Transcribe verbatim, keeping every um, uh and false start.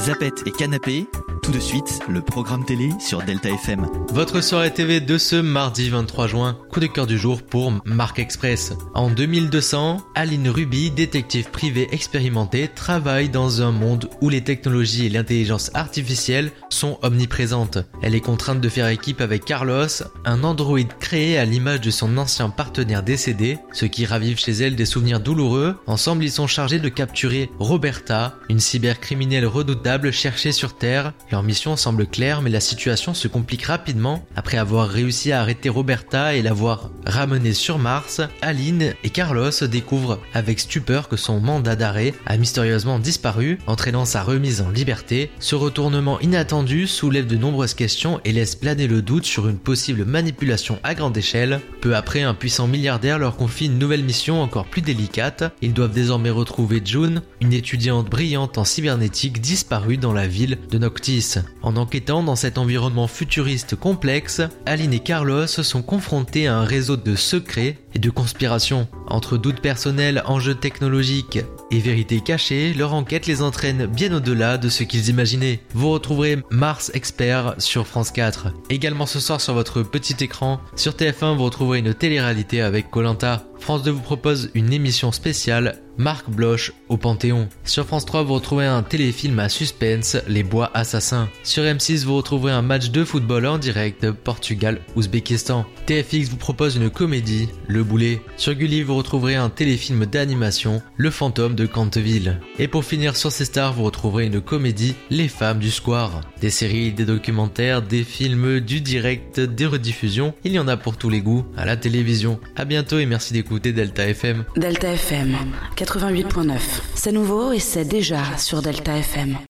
Zapette et Canapé, tout de suite, le programme télé sur Delta F M. Votre soirée T V de ce mardi vingt-trois juin, coup de cœur du jour pour Marc Express. En deux mille deux cents, Aline Ruby, détective privée expérimentée, travaille dans un monde où les technologies et l'intelligence artificielle sont omniprésentes. Elle est contrainte de faire équipe avec Carlos, un androïde créé à l'image de son ancien partenaire décédé, ce qui ravive chez elle des souvenirs douloureux. Ensemble, ils sont chargés de capturer Roberta, une cybercriminelle redoutable cherchée sur Terre. Leur mission semble claire, mais la situation se complique rapidement. Après avoir réussi à arrêter Roberta et l'avoir ramenée sur Mars, Aline et Carlos découvrent avec stupeur que son mandat d'arrêt a mystérieusement disparu, entraînant sa remise en liberté. Ce retournement inattendu soulève de nombreuses questions et laisse planer le doute sur une possible manipulation à grande échelle. Peu après, un puissant milliardaire leur confie une nouvelle mission encore plus délicate. Ils doivent désormais retrouver June, une étudiante brillante en cybernétique disparue dans la ville de Noctis. En enquêtant dans cet environnement futuriste complexe, Aline et Carlos sont confrontés à un réseau de secrets et de conspirations. Entre doutes personnels, enjeux technologiques et vérités cachées, leur enquête les entraîne bien au-delà de ce qu'ils imaginaient. Vous retrouverez Mars Expert sur France quatre. Également ce soir sur votre petit écran, sur T F un vous retrouverez une télé-réalité avec Koh-Lanta. France deux vous propose une émission spéciale Marc Bloch au Panthéon. Sur France trois vous retrouverez un téléfilm à suspense, Les Bois Assassins. Sur M six vous retrouverez un match de football en direct, Portugal-Ouzbékistan. T F X vous propose une comédie, Le Boulet. Sur Gulli vous retrouverez un téléfilm d'animation, Le Fantôme de Canteville. Et pour finir sur C Star vous retrouverez une comédie, Les Femmes du Square. Des séries, des documentaires, des films, du direct, des rediffusions, il y en a pour tous les goûts à la télévision. À bientôt et merci d'écouter Delta F M. Delta F M quatre-vingt-huit virgule neuf. C'est nouveau et c'est déjà sur Delta F M.